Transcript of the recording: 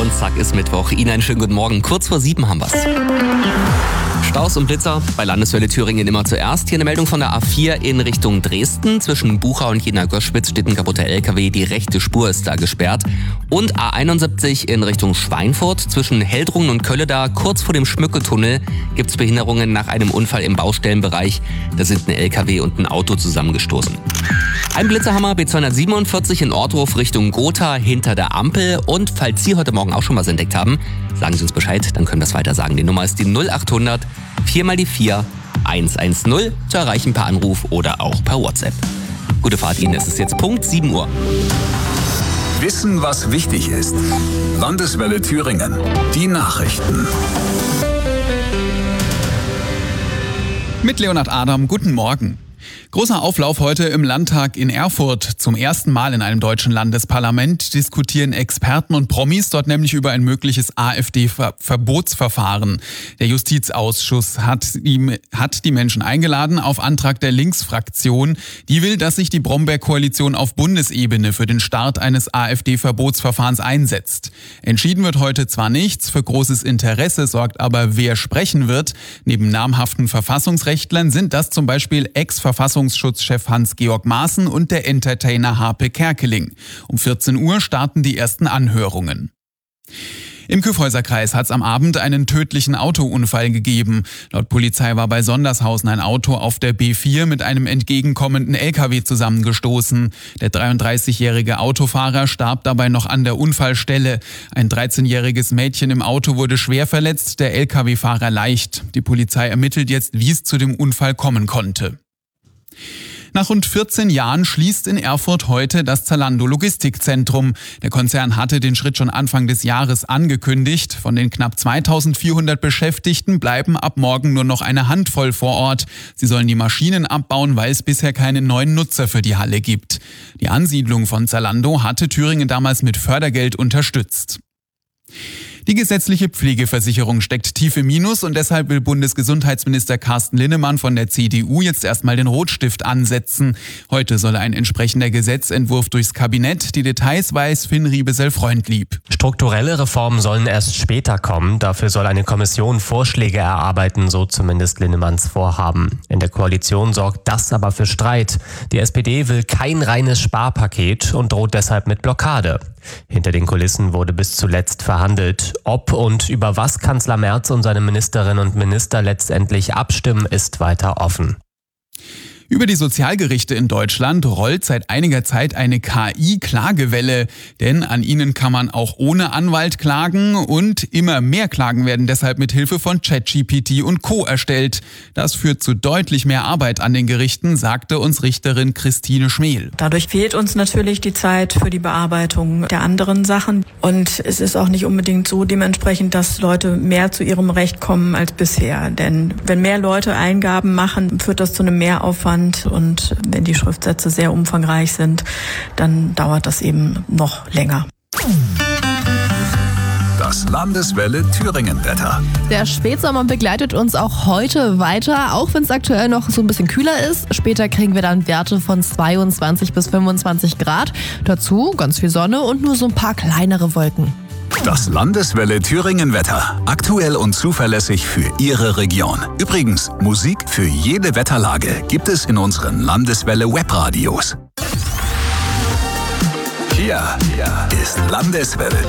und zack ist Mittwoch. Ihnen einen schönen guten Morgen. Kurz vor 7 haben wir's. Staus und Blitzer bei Landeswelle Thüringen immer zuerst. Hier eine Meldung von der A4 in Richtung Dresden. Zwischen Bucha und Jena-Göschwitz steht ein kaputter LKW. Die rechte Spur ist da gesperrt. Und A71 in Richtung Schweinfurt. Zwischen Heldrungen und Kölleda, kurz vor dem Schmücketunnel, gibt's Behinderungen nach einem Unfall im Baustellenbereich. Da sind ein LKW und ein Auto zusammengestoßen. Ein Blitzerhammer B247 in Ortruf Richtung Gotha hinter der Ampel. Und falls Sie heute Morgen auch schon was entdeckt haben, sagen Sie uns Bescheid, dann können wir es weiter sagen. Die Nummer ist die 0800 4 mal die 4 110 zu erreichen per Anruf oder auch per WhatsApp. Gute Fahrt Ihnen, es ist jetzt Punkt 7 Uhr. Wissen, was wichtig ist. Landeswelle Thüringen. Die Nachrichten. Mit Leonhard Adam, guten Morgen. Großer Auflauf heute im Landtag in Erfurt. Zum ersten Mal in einem deutschen Landesparlament diskutieren Experten und Promis dort nämlich über ein mögliches AfD-Verbotsverfahren. Der Justizausschuss hat die Menschen eingeladen auf Antrag der Linksfraktion. Die will, dass sich die Bromberg-Koalition auf Bundesebene für den Start eines AfD-Verbotsverfahrens einsetzt. Entschieden wird heute zwar nichts, für großes Interesse sorgt aber, wer sprechen wird. Neben namhaften Verfassungsrechtlern sind das zum Beispiel Ex-Verfassungsschutzchef Hans-Georg Maaßen und der Entertainer Harpe Kerkeling. Um 14 Uhr starten die ersten Anhörungen. Im Kyffhäuserkreis hat es am Abend einen tödlichen Autounfall gegeben. Laut Polizei war bei Sondershausen ein Auto auf der B4 mit einem entgegenkommenden LKW zusammengestoßen. Der 33-jährige Autofahrer starb dabei noch an der Unfallstelle. Ein 13-jähriges Mädchen im Auto wurde schwer verletzt, der LKW-Fahrer leicht. Die Polizei ermittelt jetzt, wie es zu dem Unfall kommen konnte. Nach rund 14 Jahren schließt in Erfurt heute das Zalando Logistikzentrum. Der Konzern hatte den Schritt schon Anfang des Jahres angekündigt. Von den knapp 2400 Beschäftigten bleiben ab morgen nur noch eine Handvoll vor Ort. Sie sollen die Maschinen abbauen, weil es bisher keine neuen Nutzer für die Halle gibt. Die Ansiedlung von Zalando hatte Thüringen damals mit Fördergeld unterstützt. Die gesetzliche Pflegeversicherung steckt tief im Minus und deshalb will Bundesgesundheitsminister Carsten Linnemann von der CDU jetzt erstmal den Rotstift ansetzen. Heute soll ein entsprechender Gesetzentwurf durchs Kabinett. Die Details weiß Finn Riebesell-Freundlieb. Strukturelle Reformen sollen erst später kommen. Dafür soll eine Kommission Vorschläge erarbeiten, so zumindest Linnemanns Vorhaben. In der Koalition sorgt das aber für Streit. Die SPD will kein reines Sparpaket und droht deshalb mit Blockade. Hinter den Kulissen wurde bis zuletzt verhandelt. Ob und über was Kanzler Merz und seine Ministerinnen und Minister letztendlich abstimmen, ist weiter offen. Über die Sozialgerichte in Deutschland rollt seit einiger Zeit eine KI-Klagewelle, denn an ihnen kann man auch ohne Anwalt klagen und immer mehr Klagen werden deshalb mit Hilfe von ChatGPT und Co. erstellt. Das führt zu deutlich mehr Arbeit an den Gerichten, sagte uns Richterin Christine Schmel. Dadurch fehlt uns natürlich die Zeit für die Bearbeitung der anderen Sachen und es ist auch nicht unbedingt so dementsprechend, dass Leute mehr zu ihrem Recht kommen als bisher, denn wenn mehr Leute Eingaben machen, führt das zu einem Mehraufwand. Und wenn die Schriftsätze sehr umfangreich sind, dann dauert das eben noch länger. Das Landeswelle Thüringen-Wetter. Der Spätsommer begleitet uns auch heute weiter, auch wenn es aktuell noch so ein bisschen kühler ist. Später kriegen wir dann Werte von 22 bis 25 Grad. Dazu ganz viel Sonne und nur so ein paar kleinere Wolken. Das Landeswelle Thüringen-Wetter. Aktuell und zuverlässig für Ihre Region. Übrigens, Musik für jede Wetterlage gibt es in unseren Landeswelle Webradios. Hier ist Landeswelle